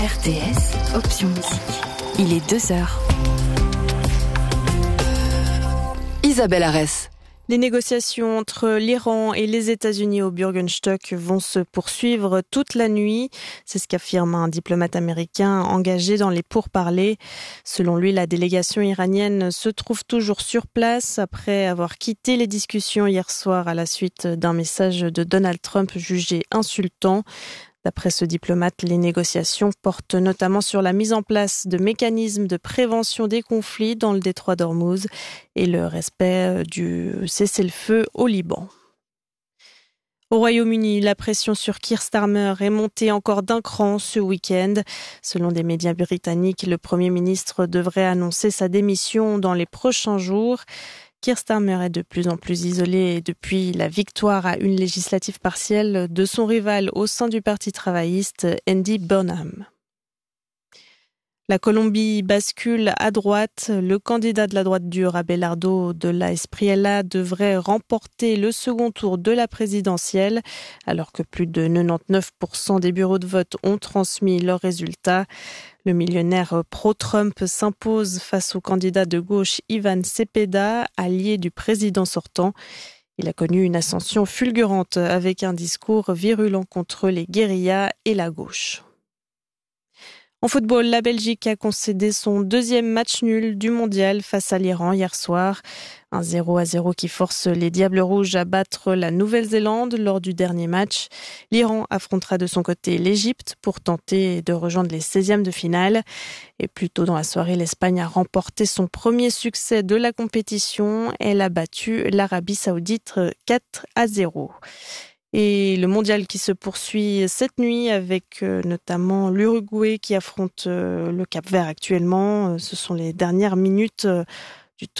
RTS, option musique. Il est 2h. Isabelle Arès. Les négociations entre l'Iran et les États-Unis au Bürgenstock vont se poursuivre toute la nuit. C'est ce qu'affirme un diplomate américain engagé dans les pourparlers. Selon lui, la délégation iranienne se trouve toujours sur place après avoir quitté les discussions hier soir à la suite d'un message de Donald Trump jugé insultant. D'après ce diplomate, les négociations portent notamment sur la mise en place de mécanismes de prévention des conflits dans le détroit d'Ormuz et le respect du cessez-le-feu au Liban. Au Royaume-Uni, la pression sur Keir Starmer est montée encore d'un cran ce week-end. Selon des médias britanniques, le Premier ministre devrait annoncer sa démission dans les prochains jours. Keir Starmer est de plus en plus isolé depuis la victoire à une législative partielle de son rival au sein du Parti travailliste, Andy Burnham. La Colombie bascule à droite. Le candidat de la droite dure, Abelardo de la Espriella, devrait remporter le second tour de la présidentielle, alors que plus de 99% des bureaux de vote ont transmis leurs résultats. Le millionnaire pro-Trump s'impose face au candidat de gauche Ivan Cepeda, allié du président sortant. Il a connu une ascension fulgurante avec un discours virulent contre les guérillas et la gauche. En football, la Belgique a concédé son deuxième match nul du mondial face à l'Iran hier soir. Un 0-0 qui force les Diables Rouges à battre la Nouvelle-Zélande lors du dernier match. L'Iran affrontera de son côté l'Égypte pour tenter de rejoindre les 16e de finale. Et plus tôt dans la soirée, l'Espagne a remporté son premier succès de la compétition. Elle a battu l'Arabie Saoudite 4-0. Et le mondial qui se poursuit cette nuit avec notamment l'Uruguay qui affronte le Cap-Vert actuellement. Ce sont les dernières minutes